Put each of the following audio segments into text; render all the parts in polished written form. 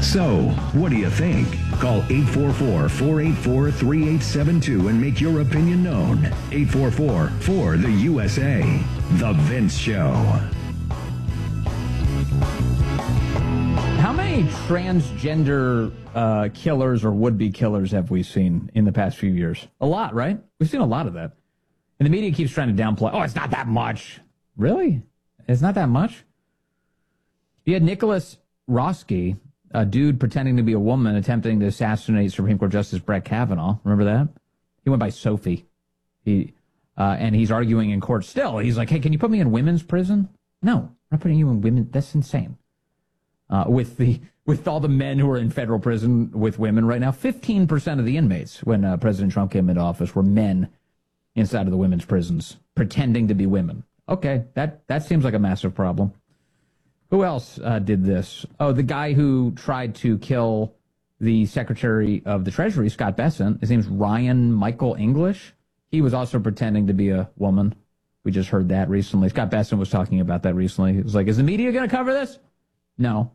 So, what do you think? Call 844-484-3872 and make your opinion known. 844-4-the-USA. The Vince Show. How many transgender killers or would-be killers have we seen in the past few years? A lot, right? We've seen a lot of that. And the media keeps trying to downplay, oh, it's not that much. Really? It's not that much? You had Nicholas Roski, a dude pretending to be a woman attempting to assassinate Supreme Court Justice Brett Kavanaugh. Remember that? He went by Sophie. And he's arguing in court still. He's like, hey, can you put me in women's prison? No, I'm not putting you in women. That's insane. With all the men who are in federal prison with women right now, 15% of the inmates when President Trump came into office were men inside of the women's prisons pretending to be women. Okay, that seems like a massive problem. Who else did this? Oh, the guy who tried to kill the Secretary of the Treasury, Scott Bessent. His name's Ryan Michael English. He was also pretending to be a woman. We just heard that recently. Scott Bessent was talking about that recently. He was like, is the media going to cover this? No.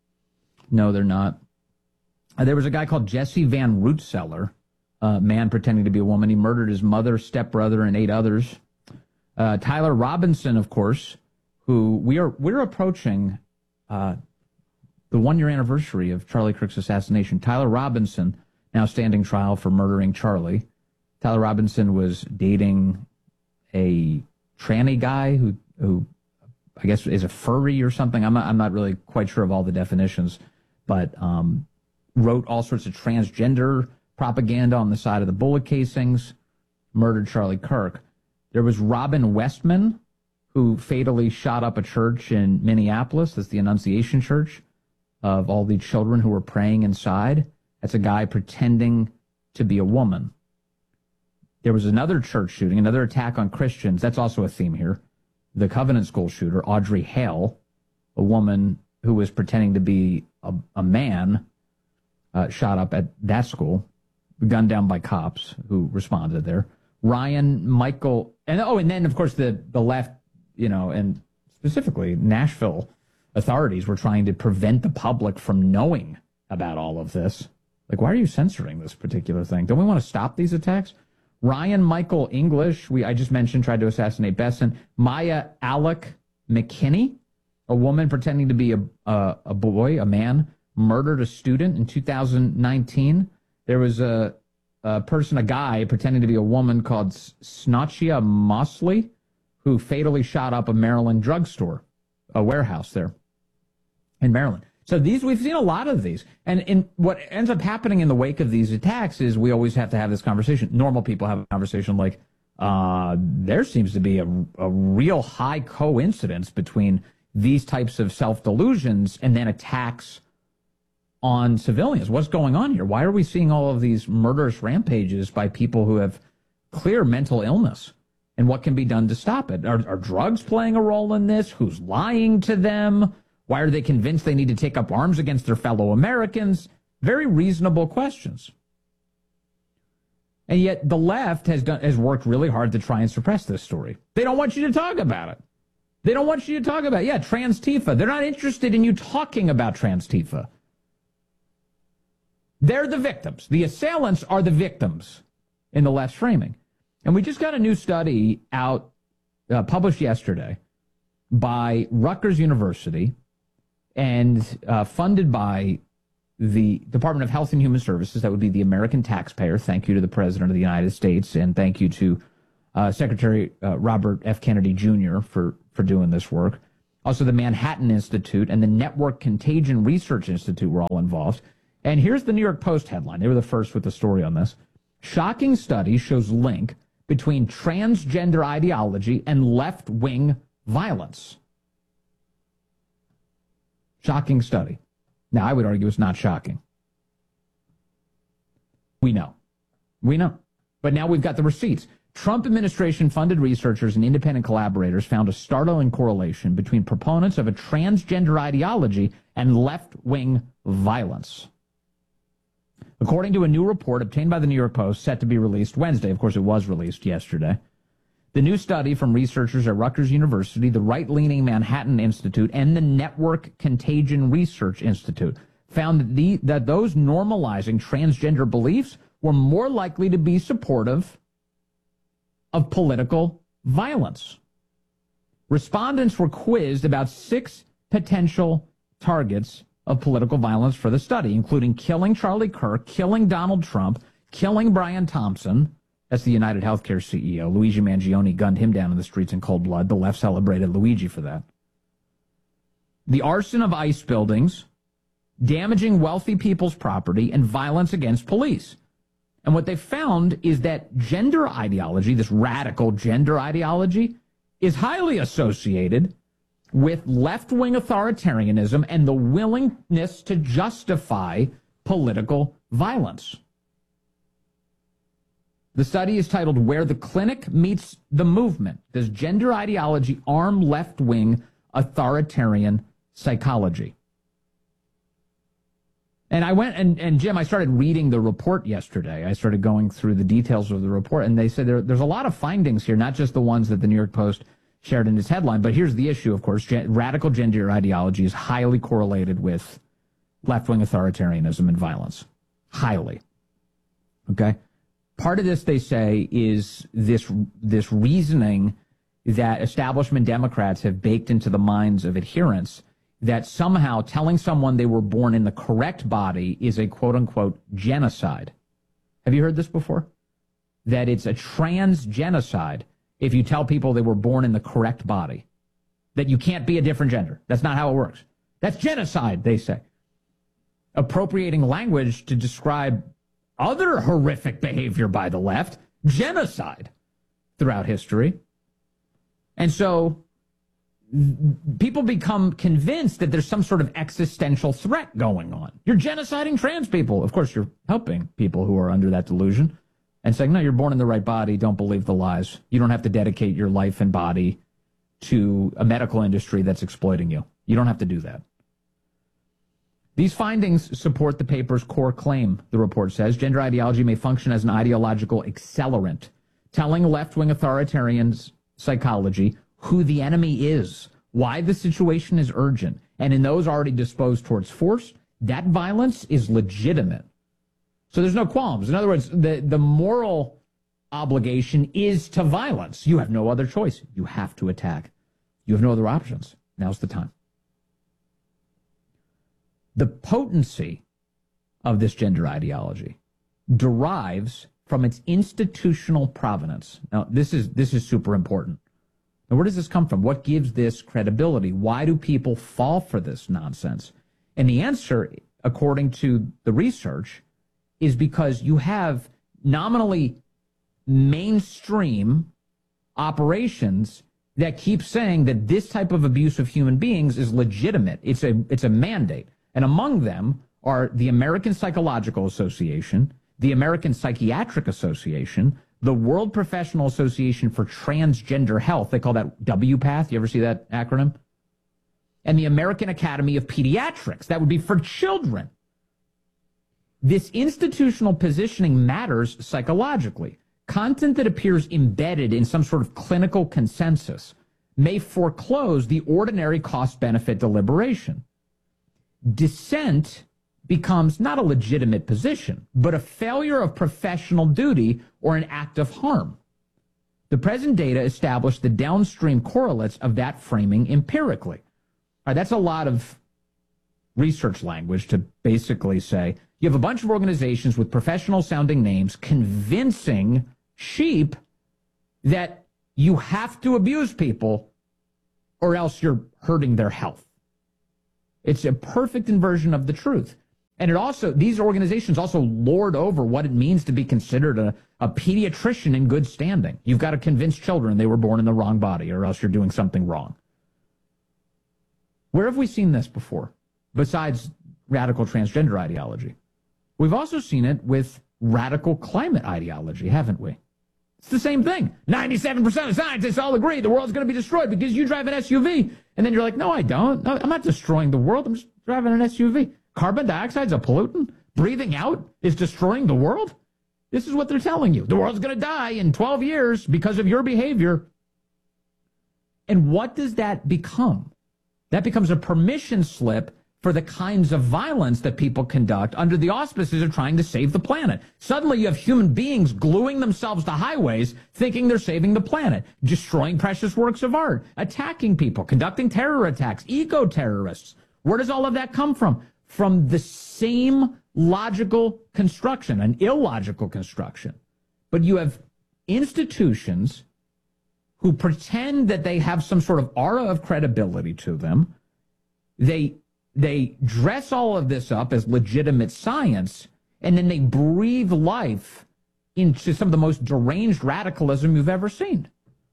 No, they're not. There was a guy called Jesse Van Rootseller, a man pretending to be a woman. He murdered his mother, stepbrother, and 8 others. Tyler Robinson, of course, who we're approaching the 1-year anniversary of Charlie Kirk's assassination. Tyler Robinson now standing trial for murdering Charlie. Tyler Robinson was dating a tranny guy who I guess is a furry or something. I'm not really quite sure of all the definitions, but wrote all sorts of transgender propaganda on the side of the bullet casings, murdered Charlie Kirk. There was Robin Westman, who fatally shot up a church in Minneapolis. That's the Annunciation Church, of all the children who were praying inside. That's a guy pretending to be a woman. There was another church shooting, another attack on Christians. That's also a theme here. The Covenant School shooter, Audrey Hale, a woman who was pretending to be a man, shot up at that school, gunned down by cops who responded there. Ryan Michael, and then, of course, the left, and specifically Nashville authorities were trying to prevent the public from knowing about all of this. Like, why are you censoring this particular thing? Don't we want to stop these attacks? Ryan Michael English, I just mentioned, tried to assassinate Bessent. Maya Alec McKinney, a woman pretending to be a boy, a man, murdered a student in 2019. There was a guy pretending to be a woman called Snatchia Mosley, who fatally shot up a Maryland drugstore, a warehouse there in Maryland. So we've seen a lot of these. And what ends up happening in the wake of these attacks is we always have to have this conversation. Normal people have a conversation like, there seems to be a real high coincidence between these types of self-delusions and then attacks on civilians. What's going on here? Why are we seeing all of these murderous rampages by people who have clear mental illness? And what can be done to stop it? Are drugs playing a role in this? Who's lying to them? Why are they convinced they need to take up arms against their fellow Americans? Very reasonable questions. And yet the left has worked really hard to try and suppress this story. They don't want you to talk about it. They don't want you to talk about it. Yeah, Trans-Tifa. They're not interested in you talking about Trans-Tifa. They're the victims. The assailants are the victims in the left's framing. And we just got a new study out, published yesterday by Rutgers University and funded by the Department of Health and Human Services. That would be the American taxpayer. Thank you to the President of the United States, and thank you to Secretary Robert F. Kennedy Jr. for doing this work. Also, the Manhattan Institute and the Network Contagion Research Institute were all involved. And here's the New York Post headline. They were the first with the story on this. Shocking study shows link between transgender ideology and left-wing violence. Shocking study. Now, I would argue it's not shocking. We know. But now we've got the receipts. Trump administration-funded researchers and independent collaborators found a startling correlation between proponents of a transgender ideology and left-wing violence. According to a new report obtained by the New York Post, set to be released Wednesday. Of course, it was released yesterday. The new study from researchers at Rutgers University, the right-leaning Manhattan Institute, and the Network Contagion Research Institute found that those normalizing transgender beliefs were more likely to be supportive of political violence. Respondents were quizzed about 6 potential targets of political violence for the study, including killing Charlie Kirk, killing Donald Trump, killing Brian Thompson. That's the United Healthcare CEO. Luigi Mangione gunned him down in the streets in cold blood. The left celebrated Luigi for that. The arson of ICE buildings, damaging wealthy people's property, and violence against police. And what they found is that gender ideology, this radical gender ideology, is highly associated with left-wing authoritarianism and the willingness to justify political violence. The study is titled Where the Clinic Meets the Movement. Does gender ideology arm left-wing authoritarian psychology? And I went, and Jim, I started reading the report yesterday. I started going through the details of the report, and they said there's a lot of findings here, not just the ones that the New York Post shared in its headline. But here's the issue, of course. Radical gender ideology is highly correlated with left-wing authoritarianism and violence. Highly. Okay? Part of this, they say, is this reasoning that establishment Democrats have baked into the minds of adherents that somehow telling someone they were born in the correct body is a quote-unquote genocide. Have you heard this before? That it's a transgenocide if you tell people they were born in the correct body. That you can't be a different gender. That's not how it works. That's genocide, they say. Appropriating language to describe other horrific behavior by the left, genocide, throughout history. And so people become convinced that there's some sort of existential threat going on. You're genociding trans people. Of course, you're helping people who are under that delusion and saying, no, you're born in the right body. Don't believe the lies. You don't have to dedicate your life and body to a medical industry that's exploiting you. You don't have to do that. These findings support the paper's core claim, the report says. Gender ideology may function as an ideological accelerant, telling left-wing authoritarians psychology who the enemy is, why the situation is urgent, and in those already disposed towards force, that violence is legitimate. So there's no qualms. In other words, the moral obligation is to violence. You have no other choice. You have to attack. You have no other options. Now's the time. The potency of this gender ideology derives from its institutional provenance. Now, this is super important. Now, where does this come from? What gives this credibility? Why do people fall for this nonsense? And the answer, according to the research, is because you have nominally mainstream operations that keep saying that this type of abuse of human beings is legitimate. It's a mandate. And among them are the American Psychological Association, the American Psychiatric Association, the World Professional Association for Transgender Health. They call that WPATH. You ever see that acronym? And the American Academy of Pediatrics. That would be for children. This institutional positioning matters psychologically. Content that appears embedded in some sort of clinical consensus may foreclose the ordinary cost-benefit deliberation. Dissent becomes not a legitimate position, but a failure of professional duty or an act of harm. The present data establish the downstream correlates of that framing empirically. All right, that's a lot of research language to basically say you have a bunch of organizations with professional-sounding names convincing sheep that you have to abuse people or else you're hurting their health. It's a perfect inversion of the truth. And it also, these organizations also lord over what it means to be considered a pediatrician in good standing. You've got to convince children they were born in the wrong body or else you're doing something wrong. Where have we seen this before, besides radical transgender ideology? We've also seen it with radical climate ideology, haven't we? It's the same thing. 97% of scientists all agree the world's going to be destroyed because you drive an SUV. And then you're like, no, I don't. No, I'm not destroying the world. I'm just driving an SUV. Carbon dioxide's a pollutant. Breathing out is destroying the world. This is what they're telling you. The world's going to die in 12 years because of your behavior. And what does that become? That becomes a permission slip for the kinds of violence that people conduct under the auspices of trying to save the planet. Suddenly you have human beings gluing themselves to highways thinking they're saving the planet, destroying precious works of art, attacking people, conducting terror attacks, eco-terrorists. Where does all of that come from? From the same logical construction, an illogical construction. But you have institutions who pretend that they have some sort of aura of credibility to them. They dress all of this up as legitimate science, and then they breathe life into some of the most deranged radicalism you've ever seen.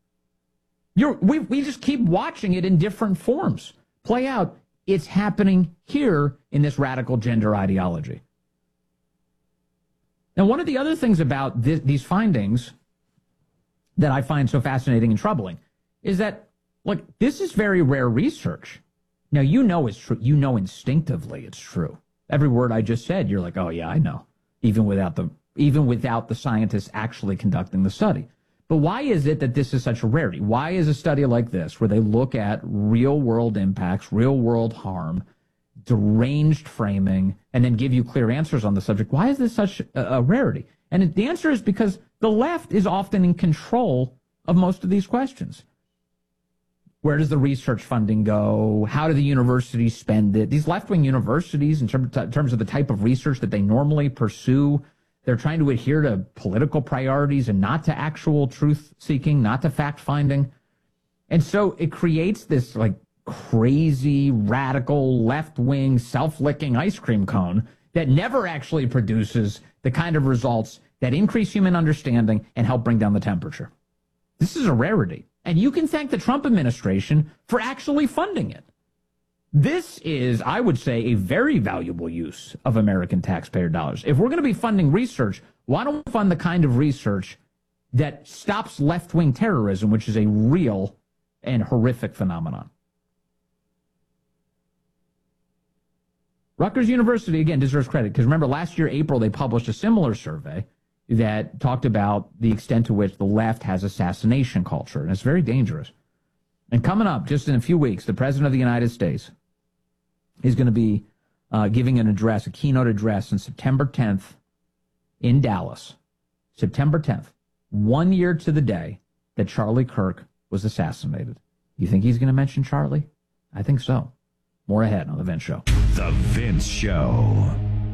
We just keep watching it in different forms play out. It's happening here in this radical gender ideology. Now, one of the other things about these findings that I find so fascinating and troubling is that, look, this is very rare research. Now, you know it's true. You know instinctively it's true. Every word I just said, you're like, oh, yeah, I know, even without the scientists actually conducting the study. But why is it that this is such a rarity? Why is a study like this, where they look at real-world impacts, real-world harm, deranged framing, and then give you clear answers on the subject, why is this such a rarity? And the answer is because the left is often in control of most of these questions. Where does the research funding go? How do the universities spend it? These left-wing universities, in terms of the type of research that they normally pursue, they're trying to adhere to political priorities and not to actual truth-seeking, not to fact-finding. And so it creates this like crazy, radical, left-wing, self-licking ice cream cone that never actually produces the kind of results that increase human understanding and help bring down the temperature. This is a rarity. And you can thank the Trump administration for actually funding it. This is, I would say, a very valuable use of American taxpayer dollars. If we're going to be funding research, why don't we fund the kind of research that stops left-wing terrorism, which is a real and horrific phenomenon? Rutgers University, again, deserves credit, because remember, last year, April, they published a similar survey that talked about the extent to which the left has assassination culture, and it's very dangerous. And coming up, just in a few weeks, the President of the United States is going to be giving an address, a keynote address, on September 10th in Dallas. September 10th, 1 year to the day that Charlie Kirk was assassinated. You think he's going to mention Charlie? I think so. More ahead on The Vince Show. The Vince Show.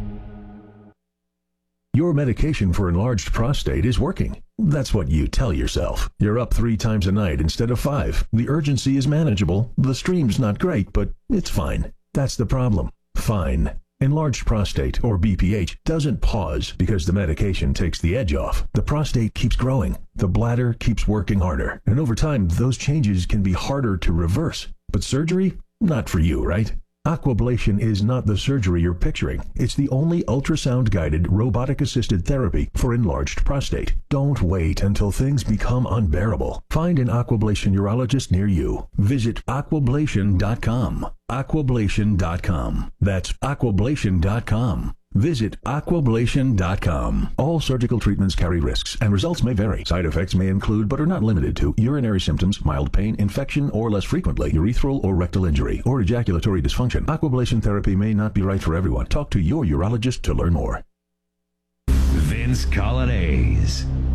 Your medication for enlarged prostate is working. That's what you tell yourself. You're up 3 times a night instead of 5. The urgency is manageable. The stream's not great, but it's fine. That's the problem. Fine. Enlarged prostate, or BPH, doesn't pause because the medication takes the edge off. The prostate keeps growing. The bladder keeps working harder. And over time, those changes can be harder to reverse. But surgery? Not for you, right? Aquablation is not the surgery you're picturing. It's the only ultrasound-guided, robotic-assisted therapy for enlarged prostate. Don't wait until things become unbearable. Find an Aquablation urologist near you. Visit aquablation.com. Aquablation.com. That's aquablation.com. Visit aquablation.com. All surgical treatments carry risks, and results may vary. Side effects may include, but are not limited to, urinary symptoms, mild pain, infection, or less frequently, urethral or rectal injury, or ejaculatory dysfunction. Aquablation therapy may not be right for everyone. Talk to your urologist to learn more. Vince Colonnese.